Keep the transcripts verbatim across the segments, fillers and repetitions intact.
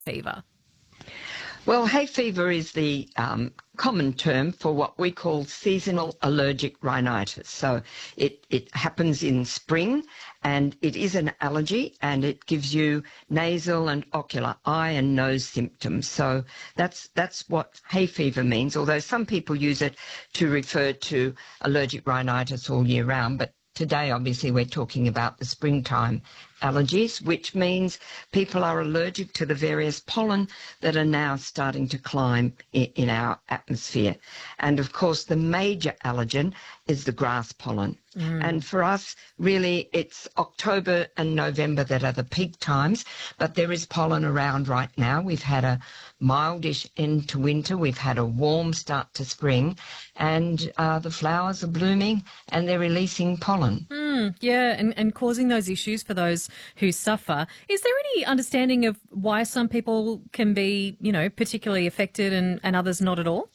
fever? Well, hay fever is the um, common term for what we call seasonal allergic rhinitis. So it, it happens in spring, and it is an allergy, and it gives you nasal and ocular, eye and nose symptoms. So that's that's what hay fever means, although some people use it to refer to allergic rhinitis all year round. But today, obviously, we're talking about the springtime allergies, which means people are allergic to the various pollen that are now starting to climb in, in our atmosphere. And of course, the major allergen is the grass pollen. Mm. And for us, really, it's October and November that are the peak times, but there is pollen around right now. We've had a mildish end to winter. We've had a warm start to spring, and uh, the flowers are blooming and they're releasing pollen. Mm, yeah, and, and causing those issues for those who suffer. Is there any understanding of why some people can be, you know, particularly affected and, and others not at all?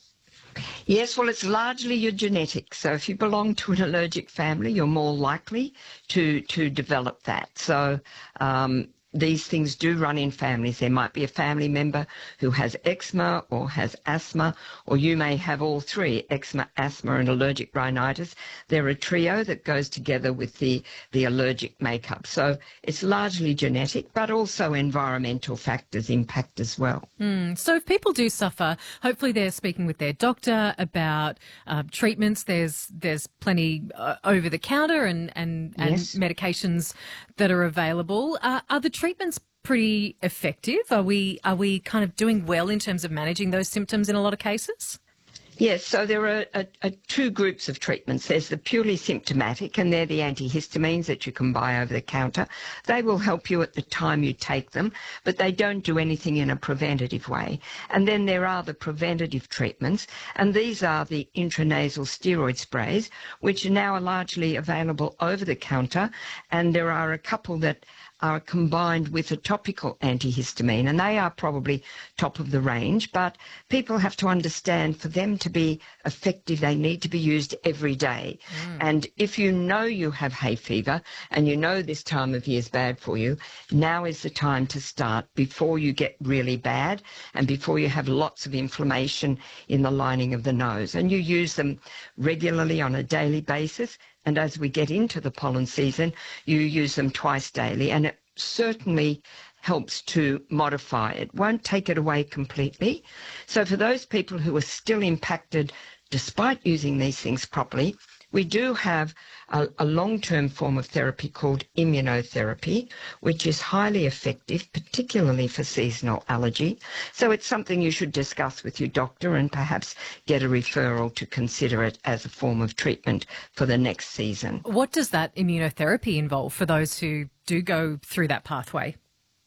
Yes, well, it's largely your genetics. So if you belong to an allergic family, you're more likely to to develop that. So um, these things do run in families. There might be a family member who has eczema or has asthma, or you may have all three, eczema, asthma and allergic rhinitis. They're a trio that goes together with the, the allergic makeup. So it's largely genetic, but also environmental factors impact as well. Mm. So if people do suffer, hopefully they're speaking with their doctor about uh, treatments. There's there's plenty uh, over the counter and, and, and Yes. medications that are available. Uh, are the treatments pretty effective? Are we are we kind of doing well in terms of managing those symptoms in a lot of cases? Yes, so there are, are, are two groups of treatments. There's the purely symptomatic, and they're the antihistamines that you can buy over the counter. They will help you at the time you take them, but they don't do anything in a preventative way. And then there are the preventative treatments, and these are the intranasal steroid sprays, which are now largely available over the counter, and there are a couple that are combined with a topical antihistamine, and they are probably top of the range, but people have to understand for them to be effective, they need to be used every day. Mm. And if you know you have hay fever and you know this time of year is bad for you, now is the time to start before you get really bad and before you have lots of inflammation in the lining of the nose. And you use them regularly on a daily basis. And as we get into the pollen season, you use them twice daily, and it certainly helps to modify it. Won't take it away completely. So for those people who are still impacted despite using these things properly, we do have a, a long-term form of therapy called immunotherapy, which is highly effective, particularly for seasonal allergy. So it's something you should discuss with your doctor and perhaps get a referral to consider it as a form of treatment for the next season. What does that immunotherapy involve for those who do go through that pathway?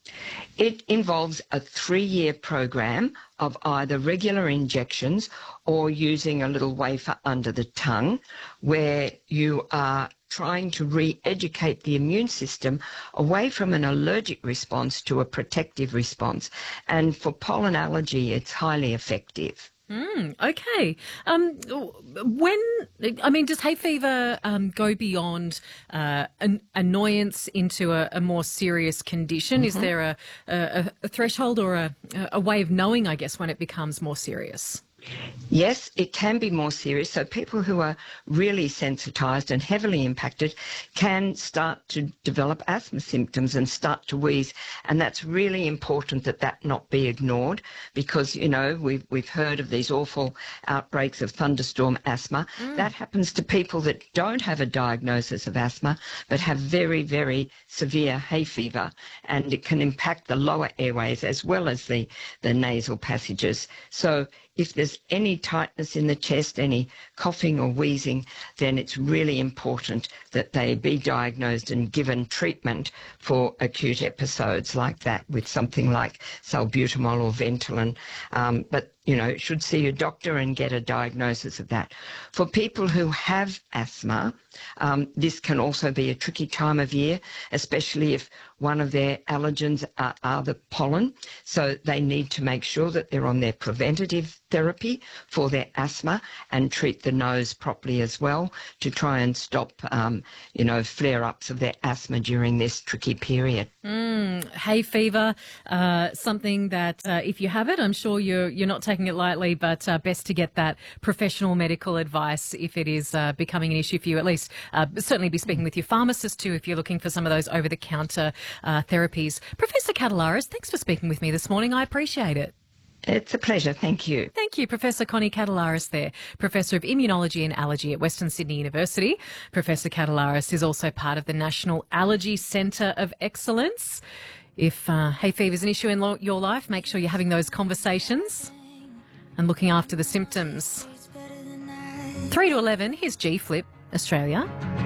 It involves a three-year program of either regular injections or using a little wafer under the tongue, where you are trying to re-educate the immune system away from an allergic response to a protective response. And for pollen allergy, it's highly effective. Mm, okay. Um, when, I mean, does hay fever um, go beyond uh, an annoyance into a, a more serious condition? Mm-hmm. Is there a, a, a threshold or a, a way of knowing, I guess, when it becomes more serious? Yes, it can be more serious. So people who are really sensitised and heavily impacted can start to develop asthma symptoms and start to wheeze. And that's really important that that not be ignored, because, you know, we've, we've heard of these awful outbreaks of thunderstorm asthma. Mm. That happens to people that don't have a diagnosis of asthma but have very, very severe hay fever, and it can impact the lower airways as well as the, the nasal passages. So if there's any tightness in the chest, any coughing or wheezing, then it's really important that they be diagnosed and given treatment for acute episodes like that with something like salbutamol or Ventolin. Um, but you know, should see a doctor and get a diagnosis of that. For people who have asthma, um, this can also be a tricky time of year, especially if one of their allergens are, are the pollen. So they need to make sure that they're on their preventative therapy for their asthma and treat the nose properly as well to try and stop, um, you know, flare-ups of their asthma during this tricky period. Mm, hay fever, uh, something that uh, if you have it, I'm sure you're you're not taking it lightly, but uh, best to get that professional medical advice if it is uh, becoming an issue for you. At least uh, certainly be speaking with your pharmacist too if you're looking for some of those over-the-counter uh, therapies. Professor Catalaris, thanks for speaking with me this morning. I appreciate it. It's a pleasure. Thank you. Thank you, Professor Connie Catalaris there, Professor of Immunology and Allergy at Western Sydney University. Professor Catalaris is also part of the National Allergy Centre of Excellence. If uh, hay fever is an issue in lo- your life, make sure you're having those conversations and looking after the symptoms. three to eleven, here's G Flip, Australia.